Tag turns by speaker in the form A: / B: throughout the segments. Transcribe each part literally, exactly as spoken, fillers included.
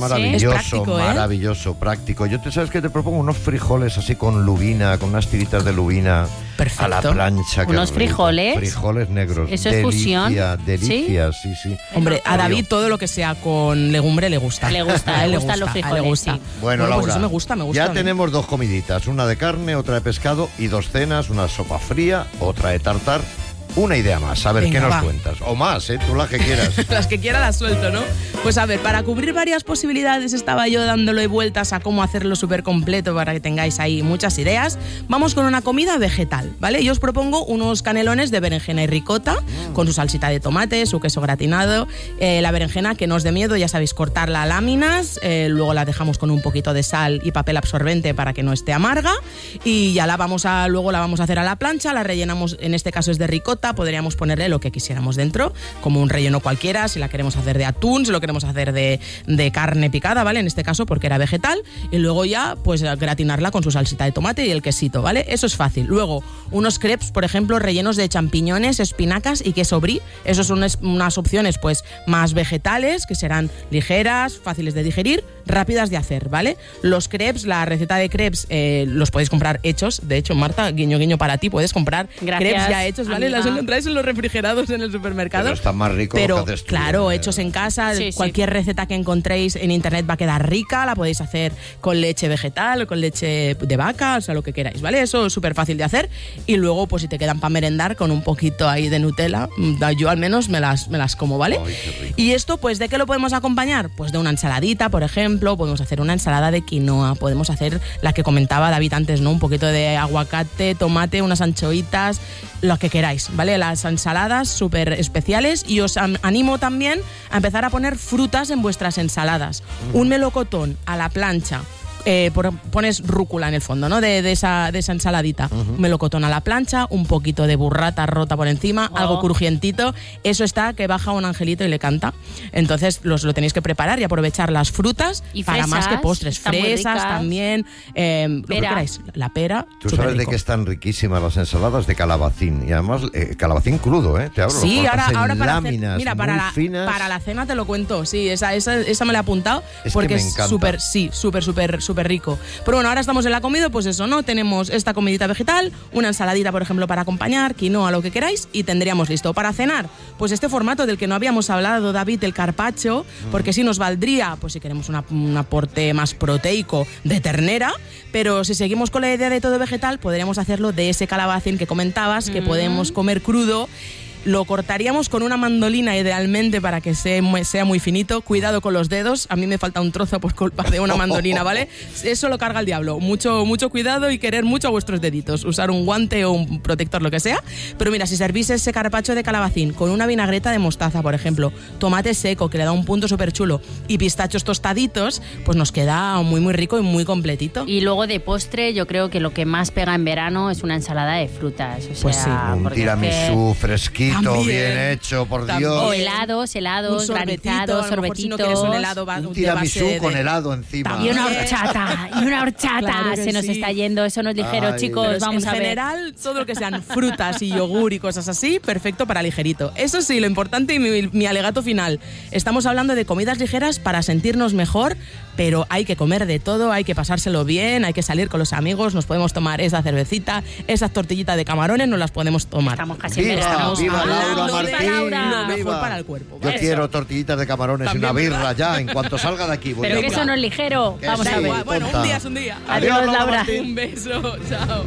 A: maravilloso,
B: sí, es práctico, ¿eh?
A: maravilloso, práctico. Yo te sabes que te propongo unos frijoles así con lubina, con unas tiritas de lubina.
B: Perfecto.
A: A la plancha.
C: Unos
A: rico.
C: frijoles.
A: Frijoles negros.
C: Eso es
A: delicia,
C: fusión.
A: Delicia, sí, sí. sí.
B: Hombre, a David todo lo que sea con legumbre le gusta.
C: Le gusta,
B: a él
C: le gustan los frijoles,
B: a él le gusta.
C: sí.
A: Bueno,
B: Bueno,
A: Laura,
B: pues eso me gusta, me gusta.
A: ya tenemos dos comiditas, una de carne, otra de pescado y dos cenas, una sopa fría, otra de tartar. Una idea más, a ver,
B: Venga,
A: ¿qué nos
B: va.
A: cuentas? O más, ¿eh? Tú las que quieras.
B: Las que quiera las suelto, ¿no? Pues a ver, para cubrir varias posibilidades estaba yo dándole vueltas a cómo hacerlo súper completo para que tengáis ahí muchas ideas. Vamos con una comida vegetal, ¿vale? Yo os propongo unos canelones de berenjena y ricota mm. con su salsita de tomate, su queso gratinado. Eh, la berenjena, que no os dé miedo, ya sabéis, cortarla a láminas, eh, luego la dejamos con un poquito de sal y papel absorbente para que no esté amarga y ya la vamos a, luego la vamos a hacer a la plancha, la rellenamos, en este caso es de ricota. Podríamos ponerle lo que quisiéramos dentro, como un relleno cualquiera, si la queremos hacer de atún, si lo queremos hacer de, de carne picada, ¿vale? En este caso porque era vegetal, y luego ya pues gratinarla con su salsita de tomate y el quesito, ¿vale? Eso es fácil. Luego, unos crepes, por ejemplo, rellenos de champiñones, espinacas y queso brie. Esos son unas, unas opciones pues más vegetales, que serán ligeras, fáciles de digerir, rápidas de hacer, ¿vale? Los crepes, la receta de crepes eh, los podéis comprar hechos. De hecho, Marta, guiño guiño para ti, puedes comprar
C: Gracias,
B: crepes ya hechos, ¿vale?
C: amiga.
B: Las encontráis en los refrigerados en el supermercado.
A: Pero están más ricos
B: Pero,
A: lo que haces tú,
B: claro,
A: ¿eh?
B: hechos en casa,
C: Sí,
B: cualquier
C: sí.
B: receta que encontréis en internet va a quedar rica, la podéis hacer con leche vegetal o con leche de vaca, o sea, lo que queráis, ¿vale? Eso es súper fácil de hacer. Y luego, pues si te quedan para merendar con un poquito ahí de Nutella, yo al menos me las, me las como, ¿vale?
A: Ay, qué rico.
B: Y esto, pues, ¿de qué lo podemos acompañar? Pues de una ensaladita, por ejemplo, podemos hacer una ensalada de quinoa, podemos hacer la que comentaba David antes, ¿no? Un poquito de aguacate, tomate, unas anchoitas, lo que queráis, ¿vale? Las ensaladas súper especiales, y os animo también a empezar a poner frutas en vuestras ensaladas. Mm. Un melocotón a la plancha. Eh, por, pones rúcula en el fondo, ¿no? De, de, esa, de esa ensaladita. Uh-huh. Melocotón a la plancha, un poquito de burrata rota por encima, oh. algo crujientito. Eso está que baja un angelito y le canta. Entonces los, lo tenéis que preparar y aprovechar las frutas
C: y
B: para
C: fresas,
B: más que postres. Fresas también, eh, lo que queráis. La pera.
A: Tú sabes de que están riquísimas las ensaladas de calabacín. Y además, eh, calabacín crudo, ¿eh? Te abro.
B: Sí, ahora, ahora para
A: láminas
B: hacer, mira, para la,
A: finas.
B: para la cena te lo cuento. Sí, esa, esa, esa me la he apuntado.
A: Es
B: porque
A: que me
B: es
A: encanta.
B: súper, sí, súper, súper, súper rico. Pero bueno, ahora estamos en la comida, pues eso, ¿no? Tenemos esta comidita vegetal, una ensaladita, por ejemplo, para acompañar, quinoa, lo que queráis, y tendríamos listo. Para cenar, pues este formato del que no habíamos hablado, David, el carpaccio, mm. porque sí nos valdría, pues si queremos una, un aporte más proteico de ternera, pero si seguimos con la idea de todo vegetal, podríamos hacerlo de ese calabacín que comentabas, mm. que podemos comer crudo. Lo cortaríamos con una mandolina idealmente para que sea muy, sea muy finito. Cuidado con los dedos. A mí me falta un trozo por culpa de una mandolina, ¿vale? Eso lo carga el diablo. Mucho, mucho cuidado y querer mucho a vuestros deditos. Usar un guante o un protector, lo que sea. Pero mira, si servís ese carpaccio de calabacín con una vinagreta de mostaza, por ejemplo, tomate seco, que le da un punto súper chulo, y pistachos tostaditos, pues nos queda muy, muy rico y muy completito.
C: Y luego de postre, yo creo que lo que más pega en verano es una ensalada de frutas. O sea,
B: pues sí.
A: Un tiramisú que... fresquito. También, bien hecho, por
B: también.
A: Dios.
C: O helados, helados, granizados, sorbetitos.
B: Si no quieres un helado, va,
A: un tiramisú de... con helado encima.
C: Y una horchata, y una horchata. Claro se nos
B: sí.
C: está yendo, eso no es ligero, Ay, chicos, vamos
B: en
C: a ver.
B: En general, todo lo que sean frutas y yogur y cosas así, perfecto para ligerito. Eso sí, lo importante y mi, mi alegato final. Estamos hablando de comidas ligeras para sentirnos mejor, pero hay que comer de todo, hay que pasárselo bien, hay que salir con los amigos, nos podemos tomar esa cervecita, esas tortillitas de camarones, nos las podemos tomar.
C: Estamos casi
A: viva,
C: en verano.
A: Viva Laura
C: Viva
A: Martín,
C: Laura.
B: Lo mejor
A: viva.
B: para el cuerpo.
A: Yo
B: Eso.
A: quiero tortillitas de camarones
B: También,
A: y una birra
B: ¿verdad?
A: ya, en cuanto salga de aquí. Voy
C: Pero
A: a
C: que
A: tomar.
C: eso no es ligero,
A: Que
C: vamos
A: sí.
C: a ver.
B: Bueno,
A: Ponta.
B: un día es un día.
C: Adiós,
B: Adiós,
C: Laura.
B: Martín. Un beso, chao.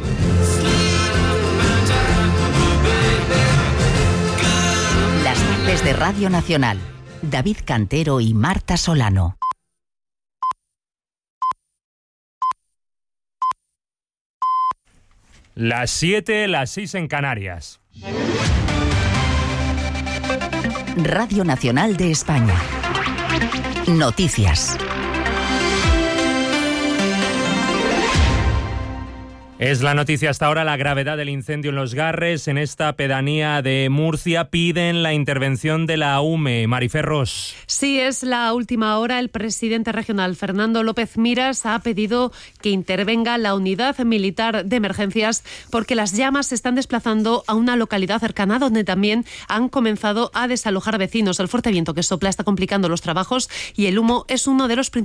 D: Las tardes de Radio Nacional. David Cantero y Marta Solano.
E: Las siete, las seis en Canarias.
D: Radio Nacional de España. Noticias.
E: Es la noticia hasta ahora, la gravedad del incendio en Los Garres. En esta pedanía de Murcia piden la intervención de la U M E. Marifer Ros.
F: Sí, es la última hora. El presidente regional, Fernando López Miras, ha pedido que intervenga la unidad militar de emergencias porque las llamas se están desplazando a una localidad cercana donde también han comenzado a desalojar vecinos. El fuerte viento que sopla está complicando los trabajos y el humo es uno de los principales